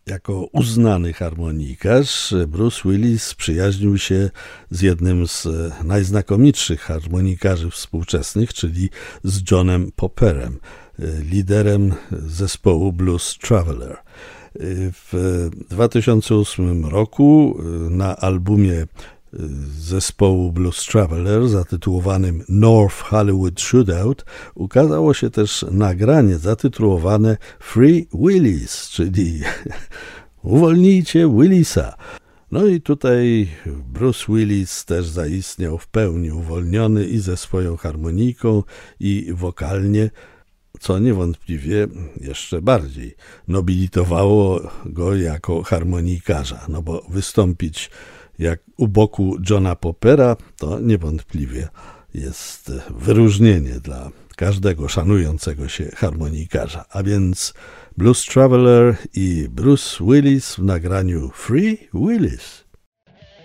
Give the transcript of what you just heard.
Jako uznany harmonikarz Bruce Willis przyjaźnił się z jednym z najznakomitszych harmonikarzy współczesnych, czyli z Johnem Popperem, liderem zespołu Blues Traveler. W 2008 roku na albumie zespołu Blues Traveler zatytułowanym North Hollywood Shootout ukazało się też nagranie zatytułowane Free Willis, czyli uwolnijcie Willisa. No i tutaj Bruce Willis też zaistniał w pełni uwolniony i ze swoją harmoniką i wokalnie, co niewątpliwie jeszcze bardziej nobilitowało go jako harmonikarza, no bo wystąpić jak u boku Johna Poppera to niewątpliwie jest wyróżnienie dla każdego szanującego się harmonikarza. A więc Blues Traveler i Bruce Willis w nagraniu Free Willis.